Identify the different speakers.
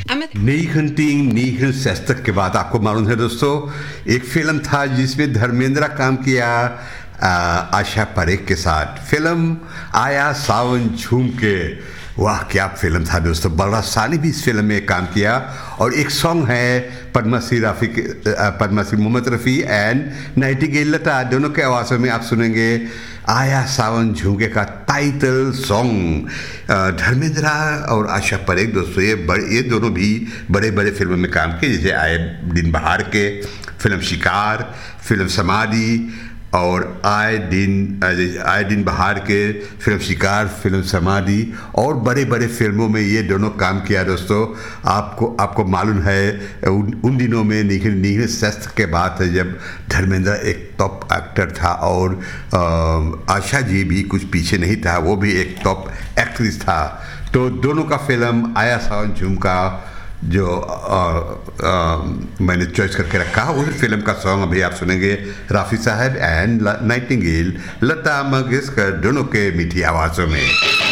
Speaker 1: 1969 के बाद आपको मालूम है दोस्तों, एक फिल्म था जिसमें धर्मेंद्र काम किया आशा परेख के साथ। फिल्म आया सावन झूम के। वाह क्या फिल्म था दोस्तों। बलराज साहनी भी इस फिल्म में काम किया और एक सॉन्ग है पद्मश्री मोहम्मद रफ़ी एंड नाइटिंगेल लता, दोनों के आवाज़ों में आप सुनेंगे आया सावन झुमके का टाइटल सॉन्ग। धर्मेंद्र और आशा परेख दोस्तों ये दोनों भी बड़े बड़े फिल्मों में काम किए, जैसे आए दिन बहार के, फिल्म शिकार, फिल्म समाधि, और आए दिन बहार के, फिल्म शिकार, फिल्म समाधि और बड़े बड़े फिल्मों में ये दोनों काम किया दोस्तों। आपको मालूम है उन दिनों में 1960 के बात है जब धर्मेंद्र एक टॉप एक्टर था और आशा जी भी कुछ पीछे नहीं था, वो भी एक टॉप एक्ट्रेस था। तो दोनों का फिल्म आया सावन झुमका जो मैंने चॉइस करके रखा, उस फिल्म का सॉन्ग अभी आप सुनेंगे रफ़ी साहब एंड नाइटिंगेल लता मंगेशकर दोनों के मीठी आवाज़ों में।